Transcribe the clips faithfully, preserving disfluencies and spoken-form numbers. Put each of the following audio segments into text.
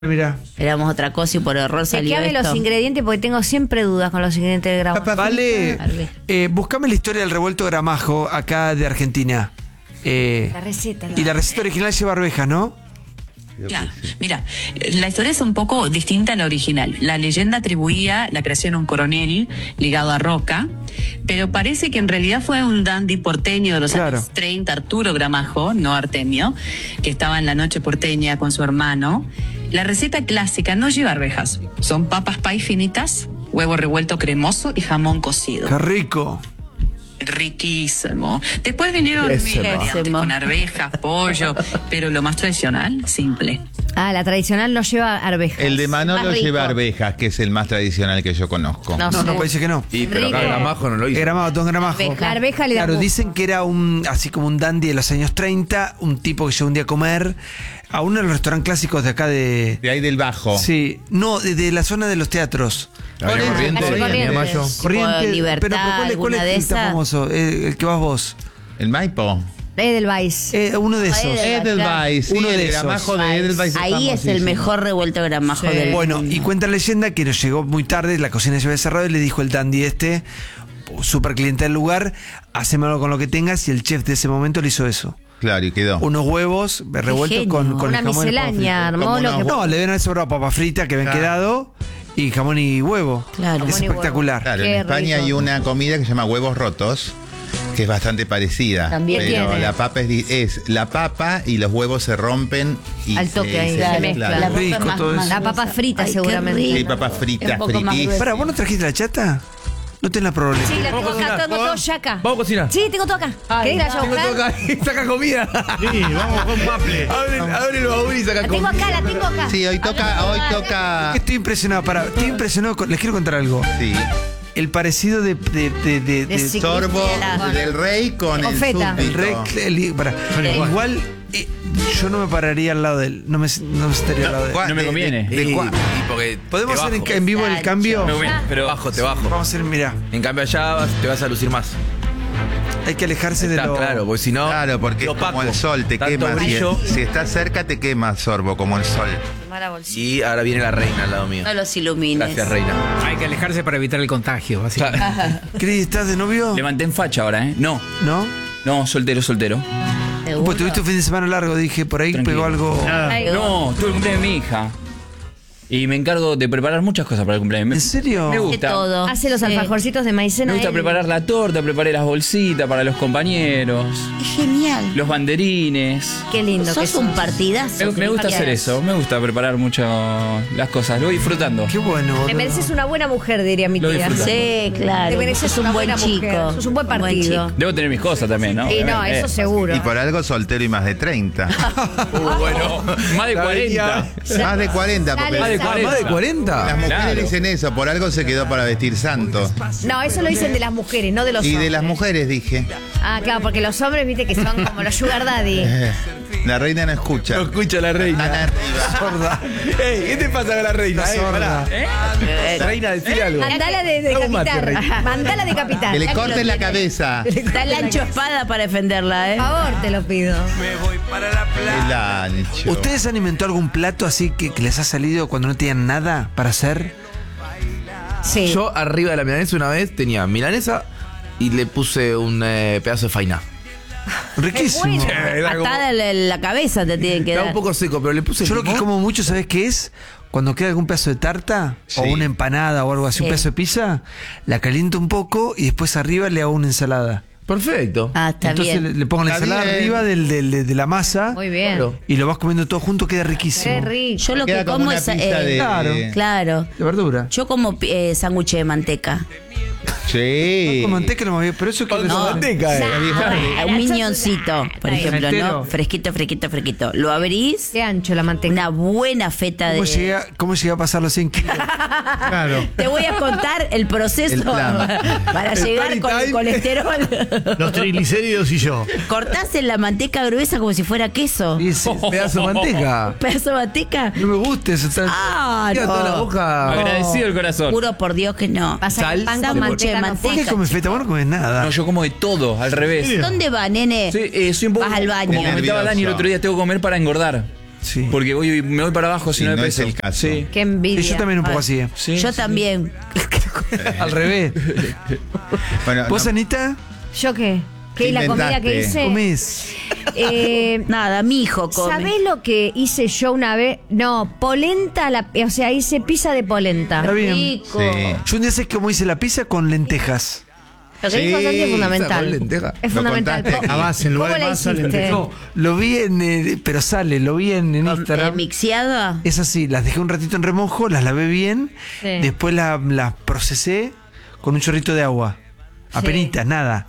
Mira, Éramos otra cosa y por error salió Chequeame esto. los ingredientes porque tengo siempre dudas con los ingredientes de Gramajo. vale, Arveja. eh, buscame la historia del revuelto Gramajo acá de Argentina. Eh, La receta. y la receta original lleva arvejas, ¿no? Ya, mira, la historia es un poco distinta a la original. La leyenda atribuía la creación a un coronel ligado a Roca, pero parece que en realidad fue un dandy porteño de los Claro. años treinta, Arturo Gramajo, no Artemio, que estaba en la noche porteña con su hermano. La receta clásica no lleva arvejas, son papas pay finitas, huevo revuelto cremoso y jamón cocido. ¡Qué rico! Riquísimo. Después vinieron Riquísimo. variantes con arvejas, pollo, pero lo más tradicional, simple. Ah, la tradicional no lleva arvejas. El de Manolo Más rico. lleva arvejas, que es el más tradicional que yo conozco. No, No, sé. no puede ser que no. Y pero acá Rico. Gramajo no lo hizo. Gramajo, don Gramajo. Arveja. La arveja le da Claro, gusto. dicen que era un así como un dandy de los años treinta, un tipo que llegó un día a comer a uno de los restaurantes clásicos de acá de... De ahí del Bajo. Sí, no, de, de la zona de los teatros. Avenida Por eso, Corrientes, calle Avenida Corrientes. Mayo. Tipo Corrientes, Libertad, pero ¿cuál es, cuál es alguna de el tan esas? famoso? Eh, el que vas vos. El Maipo. Edelweiss. Eh, uno de esos. Edelweiss. Edelweiss, sí, Uno de el esos. Gramajo de Edelweiss. Ahí es el mejor revuelto Gramajo Sí. del Bueno, mundo. y cuenta la leyenda que nos llegó muy tarde, la cocina ya había cerrado y le dijo el dandy este, super cliente del lugar, hacémelo con lo que tengas, y el chef de ese momento le hizo eso. Claro, y quedó. Unos huevos revueltos genio. con, con Una el jamón y el pavo miscelánea, frito. armó Como lo una que... No, le deben haber sobrado papas fritas que habían Claro. quedado y jamón y huevo. Claro. Es Jamón y huevo. espectacular. Claro, Qué en España rico. hay una comida que se llama huevos rotos, que es bastante parecida. También pero tiene. la papa es, di- es la papa y los huevos se rompen y Al toque se, ahí, se se mezclan. mezcla. La papa Rico es más- todo más eso. La papa gruesa. frita, Ay, qué seguramente. rico. Sí, papas fritas, Un poco más fritis. gruesa. Pará, ¿vos no trajiste la chata? No tenés la probabilidad. Sí, la tengo Vamos a acá, cocinar. tengo todo ya acá. Vamos a cocinar. Sí, tengo todo acá. ¿Querés ir allá a Tengo todo buscar? acá. Saca comida. Sí, vamos con Maple. Abre, abre el baúl y saca La tengo comida. acá, la tengo acá. Sí, hoy toca, hoy toca. Estoy impresionado, para, estoy impresionado con- les quiero contar algo. Sí. El parecido de, de, de, de- De de- sí. Sorbo La- del rey con Con el feta. el súbdito. rec- el- pará. Igual eh, yo no me pararía al lado de él, no me, no me sentaría al lado de él. ¿Cuál? No me De- conviene. de- de Y- cuál? y porque ¿Podemos te hacer en, bajo. en vivo el Exacto. cambio? Me conviene, pero Bajo, te bajo. Vamos a hacer, mira, En cambio allá vas- te vas a lucir más. hay que alejarse de Está lo... claro, porque si no. Claro, porque es lo como opaco. el sol, te Tanto quema. Si, brillo. si estás cerca, te quema, Sorbo, como el sol. Mala bolsita. Y ahora viene la reina al lado mío. No los ilumines. Gracias, reina. Hay que alejarse para evitar el contagio, básicamente. Cris, ¿estás de novio? Levanté en facha ahora, ¿eh? No, ¿No? no, soltero, soltero. ¿Seguro? Pues tuviste un fin de semana largo, dije, por ahí Tranquilo. pegó algo... Ay, No, tuve el cumpleaños de mi hija. Y me encargo de preparar muchas cosas para el cumpleaños. Me- ¿En serio? Me De gusta. todo. Hace los Sí. alfajorcitos de maicena. Me gusta él. preparar la torta, preparé las bolsitas para los compañeros, Es genial. los banderines. Qué lindo que Sos es. un partidazo. Me, me gusta Cristian. hacer eso, me gusta preparar mucho las cosas, lo voy disfrutando. Qué bueno, Te boludo. mereces una buena mujer, diría mi Lo tía. disfruto. Sí, claro. Te mereces Sos un una buen buena chico. mujer. Sos un buen partido. chico. Debo tener mis cosas también, ¿no? Y no, Obviamente. eso seguro. Y por algo soltero y más de treinta. Uh, bueno, más de La cuarenta. Más de cuarenta, porque Dale, Más de Sal. ¿Más de cuarenta. cuarenta? las mujeres Claro. dicen eso, por algo se quedó para vestir santo. No, eso lo dicen de las mujeres, no de los Y hombres. de las mujeres dije. Ah, claro, porque los hombres, viste, que son como los sugar daddy. Eh, La reina no escucha. No escucha la Están reina. arriba. Sorda. Ey, ¿qué te pasa con la reina? Está Eh, sorda. pará. ¿Eh? Reina, decir algo. Mandala de, de Hago un mate, capital. reina. Mandala de capital. Que le Por corten la cabeza. Está el ancho espada para defenderla, ¿eh? favor, te lo pido. El ancho. ¿Ustedes han inventado algún plato así que, que les ha salido cuando no tenían nada para hacer? Sí. Yo arriba de la milanesa una vez tenía milanesa y le puse un eh, pedazo de faina. Riquísimo. bueno. Era como- Hasta la, la cabeza te tienen que Estaba dar. un poco seco, pero le puse Yo lo que limón. como mucho, ¿sabes qué es? Cuando queda algún pedazo de tarta o Sí. una empanada o algo así, un Sí. pedazo de pizza, la caliento un poco y después arriba le hago una ensalada. Perfecto. Ah, está Entonces bien. le, le pongo la Está ensalada bien. arriba del, del- de, de la masa Muy bien. Claro. y lo vas comiendo todo junto, queda riquísimo. Qué rico. Yo lo Queda que como como una es. pizza eh, de- Claro. Claro. De verdura. Yo como eh, sándwich de manteca. Sí. Con manteca lo más bien, pero eso que Con no, manteca, eh. Ah, un miñoncito, por ejemplo, Entero. ¿no? Fresquito, fresquito, fresquito. Lo abrís, Qué ancho la manteca. una buena feta ¿Cómo de. llegué, a- ¿Cómo llegué a pasar los cien kilos? Claro. Te voy a contar el proceso El plan. para El llegar party con el time. colesterol. Los triglicéridos y yo. Cortás en la manteca gruesa como si fuera queso. Y ese- Pedazo de manteca. Pedazo de manteca. no me gusta eso. está- Ah, Queda toda la no. boca. Agradecido el corazón. Juro por Dios que no. Pasa que el pan Sal, con sándwich de manteca no ¿Por qué manteca. comes feta? Vos no comes nada. No, yo como de todo, al revés. ¿Dónde va, nene? Sí, eh, soy un poco, Vas al baño. Como comentaba Nervioso. Dani el otro día, tengo que comer para engordar. Sí. Porque voy, me voy para abajo si Y no, no me es peso. el caso. Sí. Qué envidia. Sí, yo también un poco Ay. así. ¿eh? Sí, Yo sí. también. Al revés. Bueno, ¿Vos, no, Anita? ¿Yo qué? ¿Qué ¿Qué es la comida que inventaste? hice? ¿Comés? Eh, Nada, mi hijo come. ¿Sabés lo que hice yo una vez? No, polenta, la, o sea, hice pizza de polenta. Está bien. Rico. Sí. Yo un día sé cómo hice la pizza con lentejas. Lo que dijo Sí, Santi es con fundamental. lenteja. Es Lo fundamental. contaste. ¿Cómo- A base, en lugar ¿Cómo de la masa, hiciste? lenteja. No, lo vi en. eh, pero sale, lo vi en, en Eh, Instagram. mixeado. Es así, las dejé un ratito en remojo, las lavé bien, Sí. después la- las procesé con un chorrito de agua. Apenitas, nada.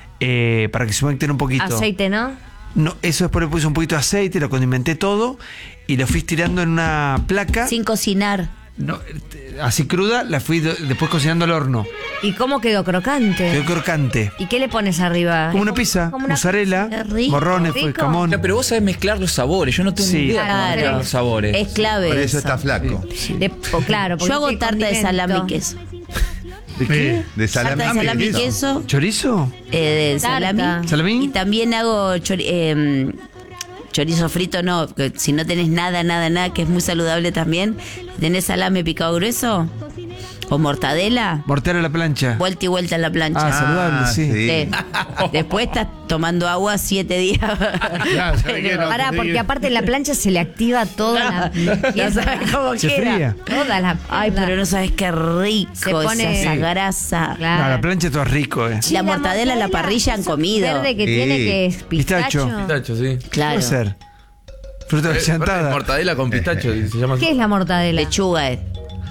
Eh, para que se humecten un poquito. Aceite, ¿no? No, eso después le puse un poquito de aceite, lo condimenté todo y lo fui estirando en una placa. Sin cocinar. No, eh, así cruda, la fui do- después cocinando al horno. ¿Y cómo quedó crocante? Quedó crocante. ¿Y qué le pones arriba? Como una pizza, como una mozzarela, Qué rico. morrones, Rico. jamón. Ya, pero vos sabés mezclar los sabores. Yo no tengo Sí. ni idea cómo Claro. mezclar los sabores. Es clave. por eso eso. está flaco. De- o claro, porque Yo hago tiene tarta de condimento. salami y queso. ¿De qué? De salami. Tarta de salami y queso. ¿Chorizo? eh, de Tarta. salami. ¿Salamín? Y también hago chori- eh, chorizo frito, no. Que si no tenés nada, nada, nada, que es muy saludable también. Tenés salame picado grueso o mortadela, Mortera a la plancha. vuelta y vuelta en la plancha. Ah, saludable, Ah, sí. sí. Sí. Después estás tomando agua siete días. Claro, ¿sabés qué? No, Pará, te porque digo. aparte en la plancha se le activa toda la... Ya sabes cómo Se queda. fría. Toda la... Ay, pero no sabes qué rico Se pone- esa Sí. grasa. Claro. No, la plancha todo es rico, eh. Sí, La mortadela en la parrilla han eso comido. verde que Sí. tiene que es Pistacho. pistacho. Pistacho, sí. Claro. ¿Qué puede ser? Fruta Eh, chantada. Mortadela con pistacho, se llama así. ¿Qué es la mortadela? Lechuga es.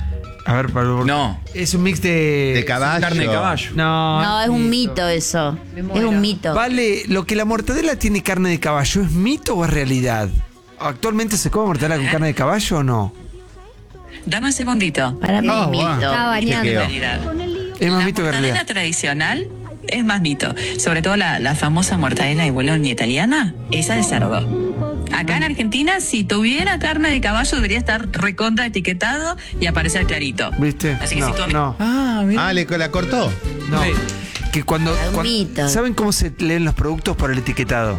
A ver, Pablo. No. Es un mix de. De caballo. Carne de caballo. No. No, es un mito eso. Me Es muero. un mito. Vale, lo que la mortadela tiene carne de caballo, ¿es mito o es realidad? ¿Actualmente se come mortadela con carne de caballo o no? Dame un segundito. Para mí Ah, es bueno. mito. Estaba bañando. Chequeo. Realidad. Es más La mito que mortadela realidad. tradicional es más mito. Sobre todo la, la famosa mortadela de Bologna italiana, esa de cerdo. Acá en Argentina, si tuviera carne de caballo, debería estar recontra etiquetado y aparecer clarito. ¿Viste? Así que no, si tú- no, Ah, mira. Ah, ¿le, la cortó? no. Sí. Que cuando, Es un cuan- mito. ¿Saben cómo se leen los productos por el etiquetado?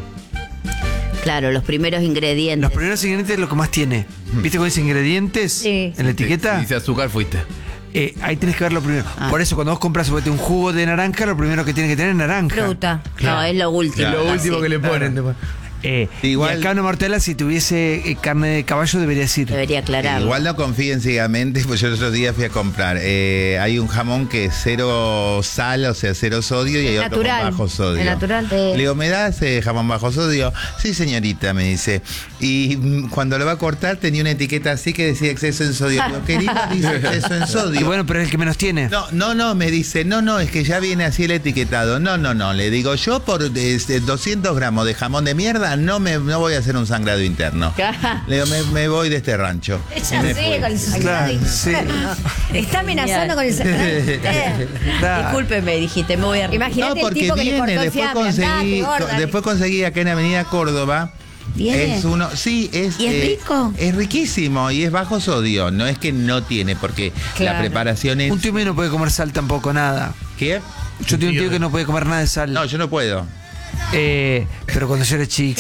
Claro, los primeros ingredientes. Los primeros ingredientes es lo que más tiene. ¿Viste cómo dice ingredientes? Sí. En la etiqueta. Si dice azúcar, fuiste. Eh, ahí tenés que ver lo primero. Ah. Por eso cuando vos compras suponete, un jugo de naranja, lo primero que tiene que tener es naranja. Fruta. No, es lo último. Claro. Lo último casi. que le ponen. después. Eh, Igual- Y acá una mortadela, si tuviese eh, carne de caballo, debería decir. Debería aclararlo. Igual no confíen ciegamente, pues yo el otro día fui a comprar. Eh, hay un jamón que es cero sal, o sea, cero sodio, y hay otro Natural. con bajo sodio. El natural. Le digo, ¿me das eh, jamón bajo sodio? Sí, señorita, me dice. Y mm, cuando lo va a cortar tenía una etiqueta así que decía exceso en sodio. Digo, querido, dice exceso en Y sodio. bueno, pero es el que menos tiene. No, no, no, me dice, no, no, es que ya viene así el etiquetado. No, no, no, le digo, yo por este, doscientos gramos de jamón de mierda no me no voy a hacer un sangrado interno. Le digo, me, me voy de este rancho. Ella Y me sigue fui. con el sangrado Claro, sí. interno. Está amenazando con el sangrado. Claro. Discúlpeme, dijiste, me voy a... Imagínate No, el porque tipo que le viene, cortó el después fiambre. conseguí, Andate, gorda. después conseguí acá en Avenida Córdoba. ¿Viene? Es uno, sí, es, ¿Y es eh, rico? es riquísimo y es bajo sodio. No es que no tiene, porque la Claro. preparación es. Un tío mío no puede comer sal tampoco, nada. ¿Qué? Yo tengo un tío que no puede comer nada de sal. No, yo no puedo. Eh, pero cuando yo era chico.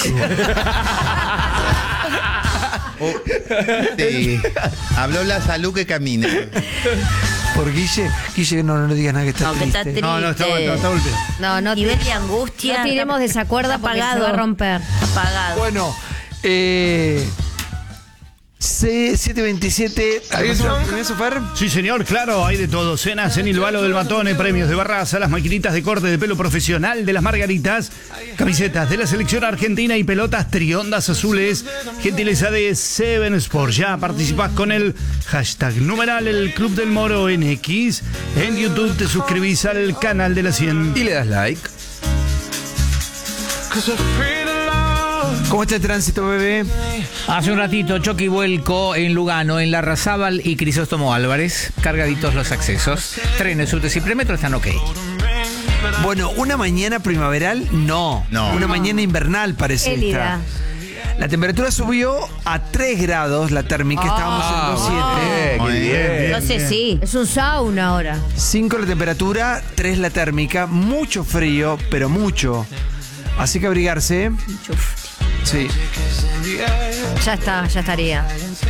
Oh, sí. Habló la salud que camina. Por Guille, Guille, no, no le digas nada que está No, que está triste. triste. No, no, está, está, está golpeado. No, no, Nivel te- de angustia. no tiremos de esa cuerda Está porque se apagado. va a romper. Apagado. Bueno, eh, C setecientos veintisiete. ¿Eso, Fer? Sí, señor, claro, hay de todo. Cenas en Ilvalo del Batone, premios de Barraza, las maquinitas de corte de pelo profesional de las Margaritas, camisetas de la selección argentina y pelotas triondas azules. Gentileza de Seven Sports. Ya participás con el hashtag numeral el Club del Moro en X. En YouTube te suscribís al canal de la cien. Y le das like. ¿Cómo está el tránsito, bebé? Hace un ratito, choque y vuelco en Lugano, en Larrazábal y Crisóstomo Álvarez. Cargaditos los accesos. Trenes, subtes y premetro están ok. Bueno, una mañana primaveral, no. No. Una mañana invernal parece Gélida. esta. La temperatura subió a tres grados, la térmica, estábamos en dos punto siete. Muy bien. Entonces sí. Es un sauna ahora. cinco la temperatura, tres la térmica, mucho frío, pero mucho. Así que abrigarse. Sí. Ya está, ya estaría.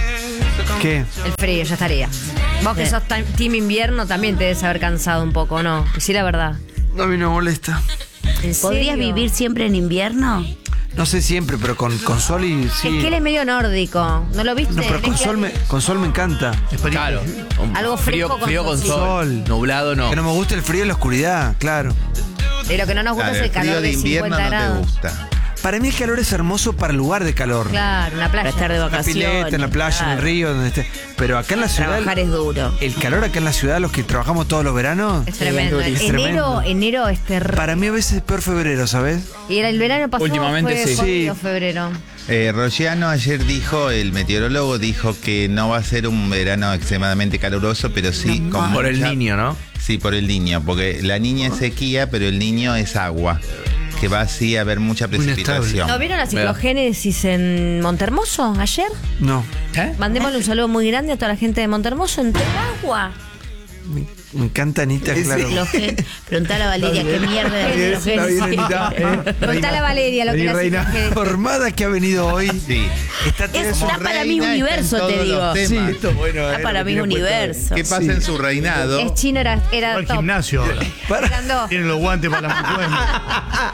¿Qué? El frío, ya estaría. Vos que Sí. sos tan- team invierno también te debes haber cansado un poco, ¿no? Sí, la verdad. No, a mí no me molesta. ¿En ¿Podrías serio? vivir siempre en invierno? No sé siempre, pero con, con sol y sí. Es que él es medio nórdico. ¿No lo viste? No, pero con Es que- sol, me, con sol me encanta. Claro. Un Algo frío, fresco con frío con sol. sol. Nublado no. Que no me gusta el frío y la oscuridad, claro. De lo que no nos gusta Claro, es el el calor frío de de invierno cincuenta no te grados. gusta. Para mí el calor es hermoso para el lugar de calor. Claro, una Para playa. estar de La vacaciones. pileta, en la playa, en el claro. río, donde esté. Pero acá en la ciudad. Trabajar es duro. El calor acá en la ciudad, los que trabajamos todos los veranos. Es tremendo. Es enero, tremendo. enero es terrible. Para mí a veces es peor febrero, ¿sabes? Y era el verano pasado Últimamente fue sí. jodido, Sí. febrero. Eh, Rogiano ayer dijo, el meteorólogo dijo que no va a ser un verano extremadamente caluroso, pero sí con Por el mucha- niño, ¿no? Sí, por el niño, porque la niña es sequía, pero el niño es agua, que va así a haber mucha precipitación. ¿No vieron la ciclogénesis en Montermoso ayer? No. ¿Eh? Mandémosle un saludo muy grande a toda la gente de Montermoso en agua. Me, me encanta Anita, claro. Ciclogén- Preguntale a Valeria qué mierda de Está bien, ciclogénesis. Anita, ¿eh? Contale a Valeria lo que Vení, la reina ciclogénesis. formada que ha venido hoy. Sí. Está Es- como está para mi reina, universo, está en te todos digo. los Sí, temas. esto es bueno. Está eh, para lo mi que tiene puesto. universo. ¿Qué pasa en su reinado? Es chino, era, era Al top. gimnasio ahora. Para- Fernando, Tienen los guantes para la mancuerna.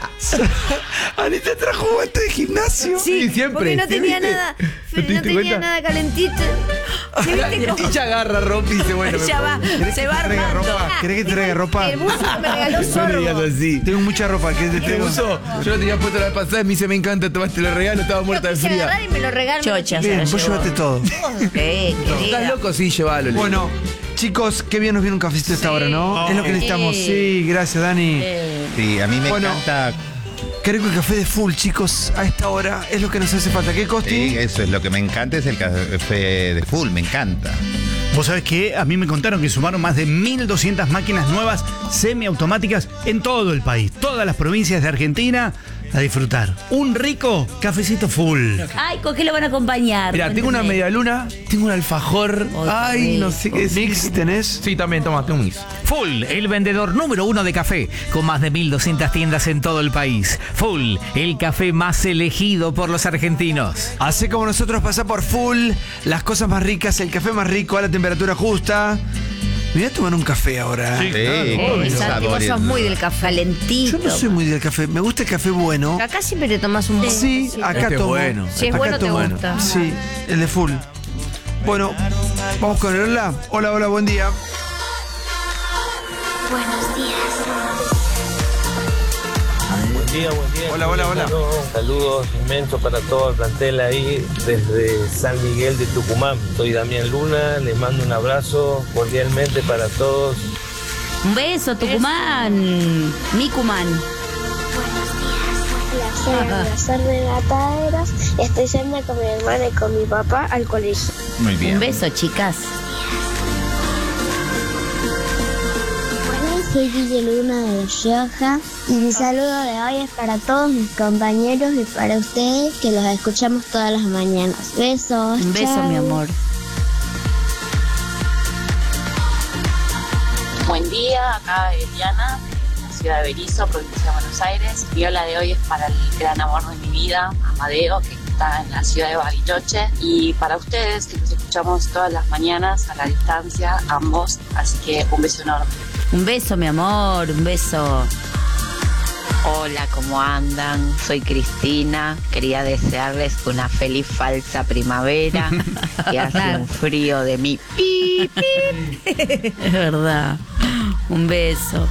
Anita trajo guantes de gimnasio. sí, siempre, porque no ¿sí tenía viste? nada, ¿Te no diste tenía cuenta? nada calentito. ¿Sí viste cómo? Ella agarra, rompe y dice, bueno, me Ya pongo. va, ¿Querés se que va te traiga armando. ropa? ¿Querés que te traiga ropa? El buzo que me regaló No le digas Sorbo. así. Tengo mucha ropa. ¿Qué te ¿Qué tengo? uso? Yo lo tenía puesto la vez pasada y me dice, me encanta, tomaste el regalo, estaba muerta de Quise fría. agarrar y me lo regaló. Chocha, se Bien, lo vos llevó. llévate todo. Eh, ¿Estás querida. loco? Sí, llévalo. le- Bueno, chicos, qué bien nos viene un cafecito a esta hora, ¿no? Es lo que necesitamos. Sí. Sí, gracias, Dani. Eh, Sí, a mí me Bueno. encanta. Qué rico el café de full, chicos, a esta hora. Es lo que nos hace falta. ¿Qué, Costi? Sí, eso es lo que me encanta, es el café de full, me encanta. Vos sabés que a mí me contaron que sumaron más de mil doscientas máquinas nuevas semiautomáticas en todo el país, todas las provincias de Argentina, a disfrutar. Un rico cafecito full. Ay, ¿con qué lo van a acompañar? Mira, tengo una Cuéntame. media luna, tengo un alfajor. Oh, qué Ay, no rico. sé qué decir. ¿Mix tenés? Sí, también, toma, tengo un mix. Full, el vendedor número uno de café, con más de mil doscientas tiendas en todo el país. Full, el café más elegido por los argentinos. Hace como nosotros, pasa por full, las cosas más ricas, el café más rico, a la temperatura justa. Me voy a tomar un café ahora. Sí, Eh, con Santi, vos sabores. sos muy del café. Calentito. Yo no soy muy del café, me gusta el café bueno. Acá siempre te tomas un Sí, acá Este es tomo. bueno. Si es Acá bueno, te tomo. gusta. Sí, el de full. Bueno, vamos con el hola. Hola, hola, buen día. Buenos días. Buen día, buen día. Hola, hola, hola. Saludos inmensos para todo el plantel ahí desde San Miguel de Tucumán. Soy Damián Luna, les mando un abrazo cordialmente para todos. Un beso, Tucumán. Micumán. Placer, placer de gataderos. Estoy yendo con mi hermana y con mi papá al colegio. Muy bien. Un beso, chicas. Hola, soy Guille Luna de Rioja y mi saludo de hoy es para todos mis compañeros y para ustedes que los escuchamos todas las mañanas. Besos. Un beso, chao. mi amor. Buen día, acá Eliana, de la ciudad de Berizo, provincia de Buenos Aires. Mi hola de hoy es para el gran amor de mi vida, Amadeo, que está en la ciudad de Bariloche. Y para ustedes, que nos escuchamos todas las mañanas a la distancia, ambos. Así que un beso enorme. Un beso, mi amor. Un beso. Hola, ¿cómo andan? Soy Cristina. Quería desearles una feliz falsa primavera. Que hace un frío de mi pi, pi. Es verdad. Un beso.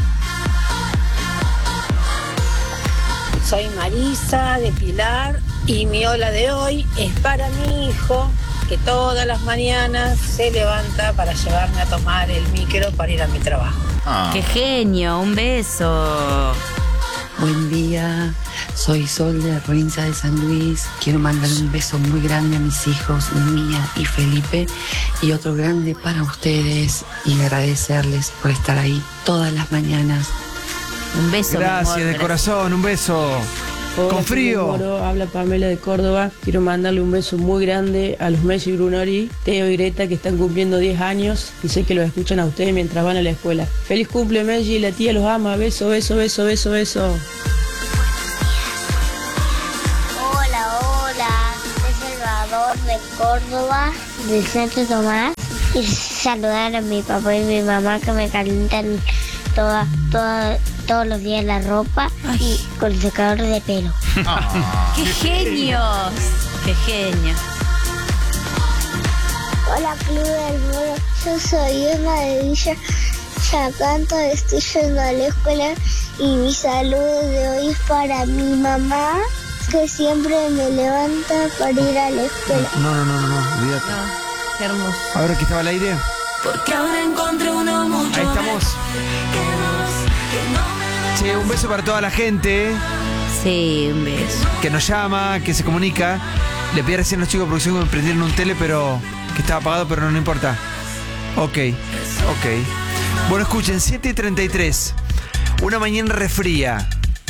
Soy Marisa de Pilar y mi hola de hoy es para mi hijo que todas las mañanas se levanta para llevarme a tomar el micro para ir a mi trabajo. Ah. ¡Qué genio! Un beso. Buen día, soy Sol de Provincia de San Luis. Quiero mandar un beso muy grande a mis hijos, Mía y Felipe, y otro grande para ustedes y agradecerles por estar ahí todas las mañanas. Un beso, Gracias, de corazón, un beso. Hola, Con frío. Moro, habla Pamela de Córdoba. Quiero mandarle un beso muy grande a los Messi Brunori, Teo y Greta, que están cumpliendo diez años y sé que los escuchan a ustedes mientras van a la escuela. Feliz cumple, Messi, la tía los ama. Beso, beso, beso, beso, beso. Hola, hola, soy Córdoba, del Santo Tomás, y saludar a mi papá y mi mamá que me calientan toda, toda, todos los días la ropa y con el secador de pelo. ¡Qué genios! ¡Qué genios! Hola, Club del Muro. Yo soy Emma de Villa Yacanto, estoy yendo a la escuela y mi saludo de hoy es para mi mamá, que siempre me levanta para ir a la escuela. No, no, no, no, no, olvídate. No, qué hermoso. Ahora que estaba al aire. Porque ahora encontré uno mucho. Ahí estamos. Che, un beso para toda la gente. Sí, un beso. Que nos llama, que se comunica. Le pedí recién a los chicos de producción que me prendieron un tele, pero que estaba apagado, pero no importa. Ok, ok. Bueno, escuchen, siete y treinta y tres. Una mañana refría.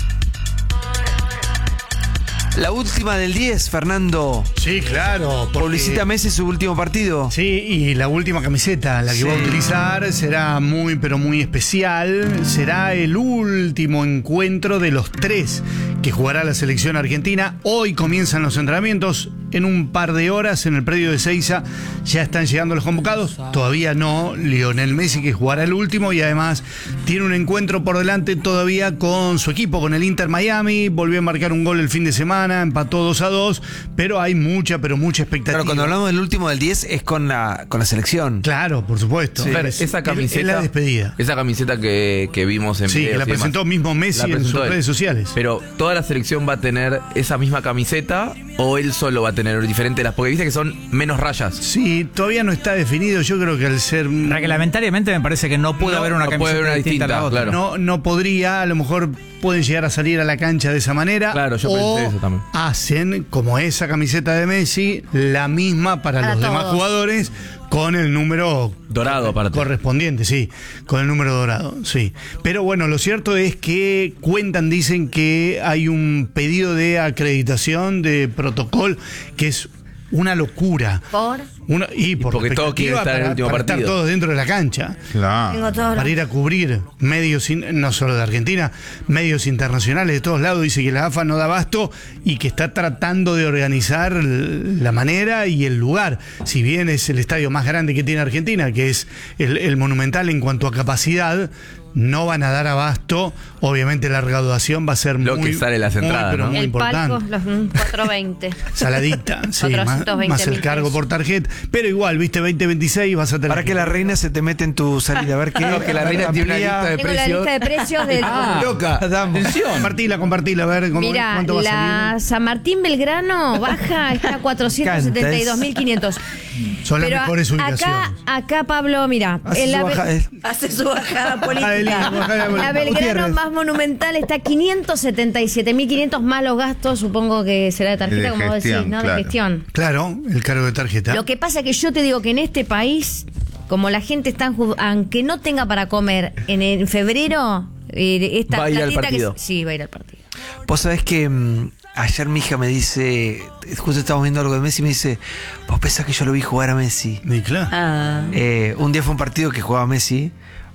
La última del diez, Fernando. Sí, claro. Porque... Publicita Messi su último partido. Sí, y la última camiseta, la que Sí. va a utilizar, será muy, pero muy especial. Será el último encuentro de los tres que jugará la selección argentina. Hoy comienzan los entrenamientos. En un par de horas en el predio de Seiza ya están llegando los convocados. Todavía no Lionel Messi, que jugará el último, y además tiene un encuentro por delante todavía con su equipo, con el Inter Miami. Volvió a marcar un gol el fin de semana, empató dos a dos, pero hay mucha, pero mucha expectativa. Claro, cuando hablamos del último del diez es con la, con la selección. Claro, por supuesto. Sí. Claro, Es- esa camiseta. es la despedida. Esa camiseta que, que vimos en Sí, videos que la y demás. presentó mismo Messi La en presentó sus él. redes sociales. Pero toda la selección va a tener esa misma camiseta o él solo va a tener diferente las, porque viste que son menos rayas. Sí, todavía no está definido. Yo creo que al ser. Reglamentariamente me parece que no puede No, haber una no puede camiseta haber una distinta a la distinta, otra. claro. No, no podría, a lo mejor pueden llegar a salir a la cancha de esa manera. Claro, yo o pensé eso también. hacen, como esa camiseta de Messi, la misma para, Para los demás todos. jugadores con el número Dorado, aparte. correspondiente, sí, con el número dorado, sí. Pero bueno, lo cierto es que cuentan, dicen que hay un pedido de acreditación de protocolo que es una locura. Por. Una, y por porque todo quiere expectativa estar en el para- último para partido. estar todos dentro de la cancha. Claro. Tengo todo. Para ir a cubrir medios, in- no solo de Argentina, medios internacionales de todos lados. Dice que la A F A no da abasto y que está tratando de organizar l- la manera y el lugar. Si bien es el estadio más grande que tiene Argentina, que es el, el Monumental en cuanto a capacidad, no van a dar abasto. Obviamente la recaudación va a ser Lo muy, que sale las muy, entradas, pero ¿no? muy El importante. palco, los mm, cuatrocientos veinte. Saladita, sí, más, cuatrocientos veinte más el mil cargo pesos. por tarjeta. Pero igual, viste, veinte veintiséis vas a tener. Para que la reina se te mete en tu salida. A ver qué. No, que la reina tiene una lista de Tengo la precios. lista de precios del. Ah, loca. Damos. Atención. Compartila, compartila, a ver cómo, Mira, cuánto va a la salir. San Martín Belgrano baja, está a cuatrocientos setenta y dos mil quinientos. Son las Pero mejores acá, ubicaciones. acá, Pablo, mira, Hace en su la, baja- Be- eh, Hace su bajada Adelina, política. bajala, la Belgrano Gutiérrez. más monumental está a quinientos setenta y siete mil quinientos más los gastos, supongo que será de tarjeta, De como vos gestión, decís, ¿no? claro. De gestión. Claro, el cargo de tarjeta. Lo que pasa es que yo te digo que en este país, como la gente está, en ju- aunque no tenga para comer en, en febrero, eh, esta Va a ir al platita que- partido. sí, va a ir al partido. Vos sabés que mm, ayer mi hija me dice, justo estábamos viendo algo de Messi, me dice, vos pensás que yo lo vi jugar a Messi. Y claro. Ah. Eh, un día fue un partido que jugaba Messi,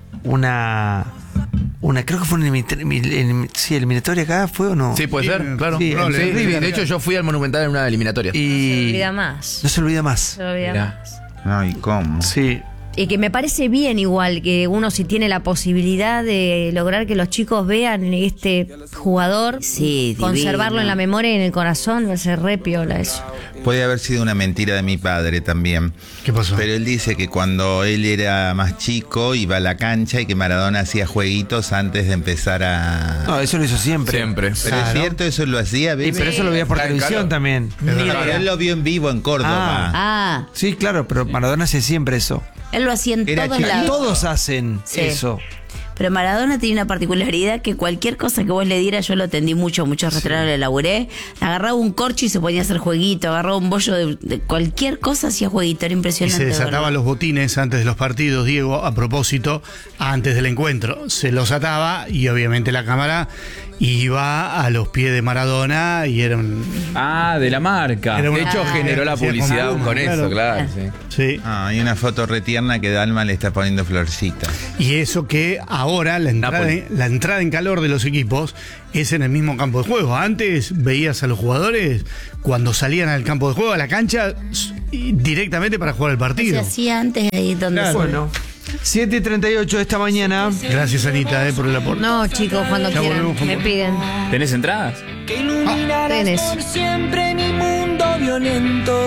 una, una creo que fue una elimita- elim- sí, eliminatoria acá, ¿fue o no? Sí, puede Sí, ser, claro. sí, Sí, el- sí, el- de hecho, yo fui al Monumental en una eliminatoria. Se Y olvida más. no se olvida más. Se olvida Mirá. más. Ay, ¿cómo? Sí. Y que me parece bien igual que uno si tiene la posibilidad de lograr que los chicos vean este jugador, Sí, conservarlo divino. en la memoria y en el corazón, va a ser re piola eso. Puede haber sido una mentira de mi padre también. ¿Qué pasó? Pero él dice que cuando él era más chico iba a la cancha y que Maradona hacía jueguitos antes de empezar a... No, eso lo hizo siempre. Siempre. Pero es cierto, eso lo hacía, Y Bebe? pero eso lo veía por Claro, televisión claro. también. Pero él lo vio en vivo en Córdoba. Ah, Sí, claro, pero Maradona hace siempre eso. él lo hacía en Era todos chiquito. lados. Todos hacen Sí. eso. Pero Maradona tiene una particularidad que cualquier cosa que vos le dieras, yo lo atendí mucho, muchos restaurantes le elaboré, agarraba un corcho y se ponía a hacer jueguito, agarraba un bollo de, de cualquier cosa, hacía jueguito, era Y impresionante. se de desataba verdad. los botines antes de los partidos, Diego, a propósito, antes del encuentro. Se los ataba y obviamente la cámara iba a los pies de Maradona y era un... Ah, de la marca. Era un- De hecho, Ah, generó la hacía publicidad con con, Puma, eso, claro. claro. Sí. Sí. Ah, hay una foto retierna que Dalma le está poniendo florcitas. Y eso que ahora la entrada, Napoli. la entrada en calor de los equipos es en el mismo campo de juego. Antes veías a los jugadores cuando salían al campo de juego, a la cancha, s- y directamente para jugar el Se partido. hacía antes ahí donde Claro. se- Bueno, siete y treinta y ocho de esta mañana. Gracias, Anita, eh, por el aporte. No, chicos, cuando Ya quieran, volvemos con me vos. piden. ¿Tenés entradas? Que iluminarás tenés. por siempre mi mundo violento.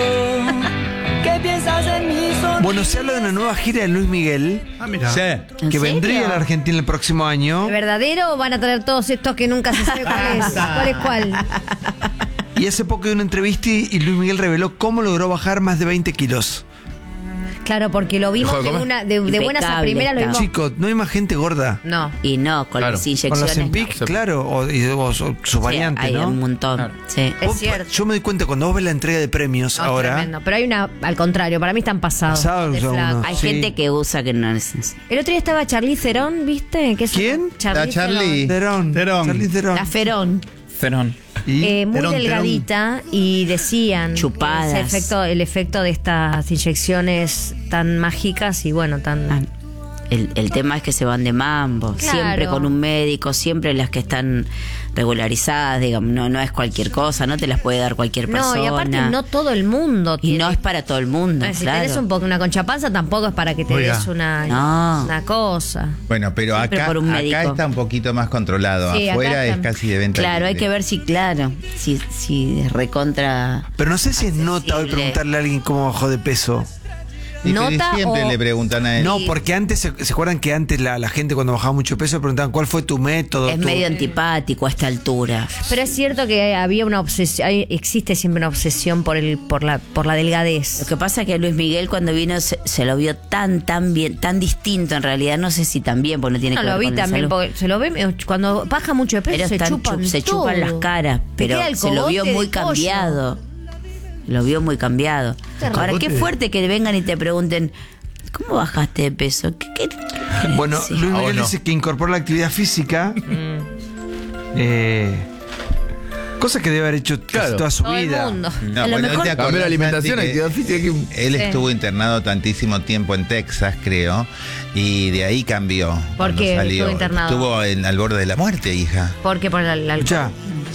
¿Qué piensas en mi sonrisa? Bueno, se habla de una nueva gira de Luis Miguel Ah, mira. Sí. ¿En que serio? vendría a la Argentina el próximo año. ¿De verdadero o van a traer todos estos que nunca se sabe cuál es? ¿Cuál es cuál? Y hace poco dio una entrevista y y Luis Miguel reveló cómo logró bajar más de veinte kilos. Claro, porque lo vimos Dejó de de, comer. una, de, de buenas a Impecable primeras, lo está. vimos. Chicos, no hay más gente gorda. No. Y no, con Claro. las Con inyecciones. los Zempic, no. claro, o, y- o su, su Sí, variante, hay ¿no? un montón. Sí. Es Vos- cierto. Yo me doy cuenta cuando vos ves la entrega de premios No, ahora. tremendo. Pero hay una, al contrario, para mí están pasados. Pasados de son flaco. unos. Hay Sí. gente que usa que no es. El otro día estaba Charlize Theron, ¿viste? Que es ¿Quién? Charlize La Charlie. Terón. Terón. Charlize Theron. La Ferón. Ferón. Y Eh, muy Terón, delgadita y decían Chupadas. ese efecto, el efecto de estas inyecciones tan mágicas y bueno, tan... El, el tema es que se van de mambo, Claro. siempre con un médico, siempre las que están regularizadas, digamos, no, no es cualquier cosa, no te las puede dar cualquier persona. No, y aparte no todo el mundo Y tiene. no es para todo el mundo, Eh, si claro. tenés un poco una concha panza, tampoco es para que te Oiga. des una, No. una cosa. Bueno, pero Siempre acá, por un acá médico. está un poquito más controlado. Sí, acá Afuera es está- casi de venta Claro, hay libre. que ver si, claro, si, si es recontra... Pero no sé si es nota hoy Accesible. preguntarle a alguien cómo bajó de peso. Y pero ¿Nota siempre o- le preguntan a él. No, porque antes, ¿se, se acuerdan que antes la, la gente cuando bajaba mucho peso preguntaban cuál fue tu método? Es tu- medio antipático a esta altura. Pero es cierto que había una obsesión, hay- existe siempre una obsesión por el, por la, por la delgadez. Lo que pasa es que Luis Miguel cuando vino se, se lo vio tan, tan bien, tan distinto en realidad, no sé si tan bien, porque no tiene No que lo ver vi con la también, salud. porque se lo ve eh, cuando baja mucho de peso, Pero se están chupan chu- se chupan todo. las caras, Te pero queda el se lo vio cogote muy de pollo. cambiado. Lo vio muy cambiado. Ahora, qué fuerte que vengan y te pregunten, ¿cómo bajaste de peso? ¿Qué, qué- qué Bueno, sí. Luis Ah, Miguel bueno. dice que incorporó la actividad física. eh, cosa que debe haber hecho casi Claro. toda su Todo el vida. mundo. No, A lo bueno, mejor- ¿te acordás, Cambió la alimentación, Santi, que actividad física. que- Él Sí. estuvo internado tantísimo tiempo en Texas, creo, y de ahí cambió. cuando qué salió. estuvo internado? Estuvo en- al borde de la muerte, hija. Porque por el alcohol. Ya.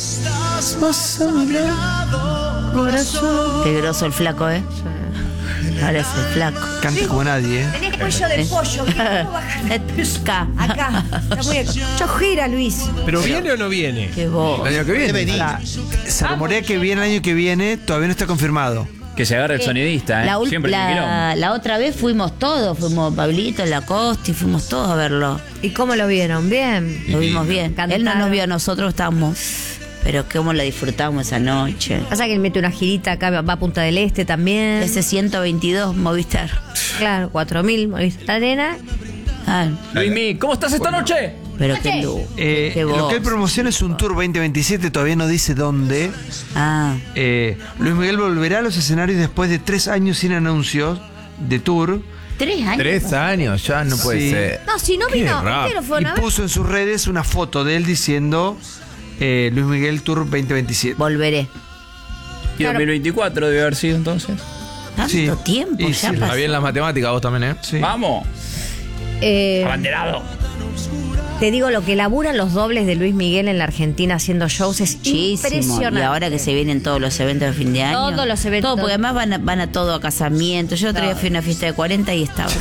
Qué groso el flaco, ¿eh? Ahora es el flaco. Canta como nadie, ¿eh? Tenés cuello de pollo, ¿cómo bajaste? Acá. Acá. Está muy chojera, Luis. ¿Pero viene o no viene? Qué vos. El año que viene. Vení. La- se rumorea que viene el año que viene, todavía no está confirmado. Que se agarre el sonidista, ¿eh? La, ul- Siempre tiene quilombo. la, la otra vez fuimos todos, fuimos Pablito, Lacoste, y fuimos todos a verlo. ¿Y cómo lo vieron? Bien. Lo vimos bien. Cantaron. Él no nos vio a nosotros, estábamos. Pero cómo la disfrutamos esa noche. Pasa que él mete una girita acá, va a Punta del Este también. Ese ciento veintidós Movistar. Claro, cuatro mil, Movistar Arena. Ah, Luismi, ¿cómo estás esta noche? pero qué luz. Eh, qué lo voz. que él promociona es un tour veinte veintisiete, todavía no dice dónde. Ah, Eh, Luis Miguel volverá a los escenarios después de tres años sin anuncios de tour. tres años. Tres años, ya no puede Sí. ser. No, si no Qué vino, rap. ¿qué lo fueron a Y ver? puso en sus redes una foto de él diciendo eh, Luis Miguel Tour veinte veintisiete. Volveré. Y dos mil veinticuatro debe haber sido entonces. Tanto Sí. tiempo Y ya sí, pasó. Está bien las matemáticas, vos también, ¿eh? Sí. ¡Vamos! Eh, ¡Abanderado! te digo, lo que laburan los dobles de Luis Miguel en la Argentina haciendo shows es Muchísimo. impresionante. Y ahora que se vienen todos los eventos de fin de año. Todos los eventos. Todo, porque además van a, van a todo a casamientos. Yo otro día Todo. fui a una fiesta de cuarenta y estaba.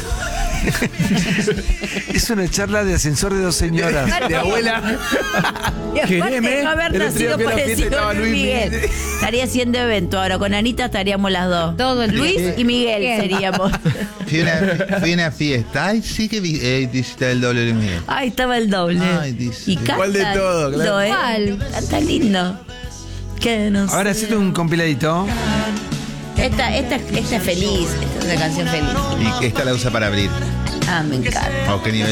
Es una charla de ascensor de dos señoras. De abuela. Y aparte Quereme. de no haber El otro día nacido fui a la fiesta y parecido estaba a Luis Luis Miguel. Miguel. Estaría haciendo evento. Ahora con Anita estaríamos las dos. Todo el Luis día. y Miguel Bien. seríamos. Fui a una, fui a una fiesta. Ay, sí que vi, eh, dice el doble de Luis Miguel. Ay, estaba el doble. Ay, dice. Y canta Igual de todo, claro. lindo, ¿eh? ¿Cuál? Canta lindo. Que no Ahora sé. hacete un compiladito. Esta, esta, esta es feliz. Esta es una canción feliz. Y esta la usa para abrir. Ah, me encanta. ¿A qué nivel?